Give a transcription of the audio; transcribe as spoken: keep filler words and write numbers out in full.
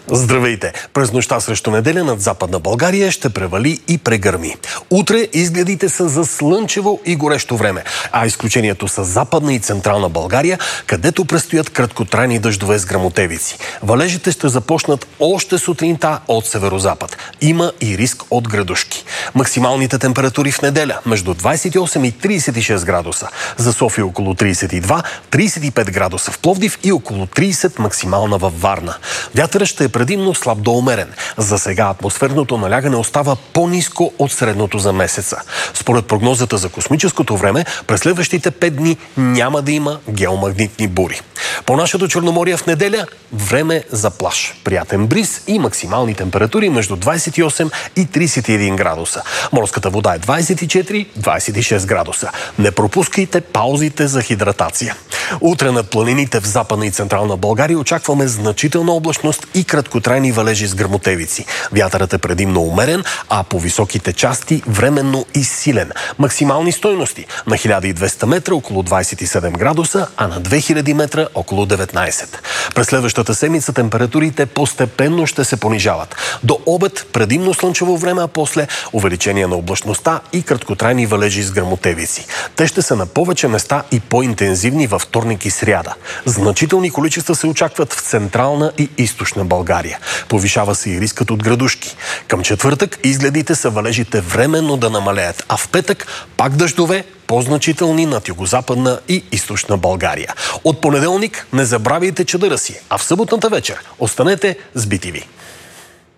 Здравейте! През нощта срещу неделя над Западна България ще превали и прегърми. Утре изгледите са за слънчево и горещо време, а изключението са Западна и Централна България, където предстоят краткотрайни дъждове с гръмотевици. Валежите ще започнат още сутринта от северозапад. Има и риск от градушки. Максималните температури в неделя между двадесет и осем и тридесет и шест градуса. За София около тридесет и два, тридесет и пет градуса в Пловдив и около тридесет максимална във Варна. Вятърът ще е предимно слаб до умерен. За сега атмосферното налягане остава по-ниско от средното за месеца. Според прогнозата за космическото време, през следващите пет дни няма да има геомагнитни бури. По нашето Черноморие в неделя време за плаж. Приятен бриз и максимални температури между двадесет и осем и тридесет и един градуса. Морската вода е двадесет и четири до двадесет и шест градуса. Не пропускайте паузите за хидратация. Утре над планините в Западна и Централна България очакваме значителна облачност и краткотрайни валежи с гръмотевици. Вятърът е предимно умерен, а по високите части временно и силен. Максимални стойности на хиляда и двеста метра около двадесет и седем градуса, а на две хиляди метра около деветнадесет. През следващата седмица температурите постепенно ще се понижават. До обед предимно слънчево време, а после увеличение на облачността и краткотрайни валежи с гръмотевици. Те ще са на повече места и по-интензивни във вторник и сряда. Значителни количества се очакват в Централна и Източна България. Повишава се и рискът от градушки. Към четвъртък изгледите са валежите временно да намалеят, а в петък пак дъждове, по-значителни над Югозападна и Източна България. От понеделник не забравяйте чадъра си, а в съботната вечер останете с би ти ви.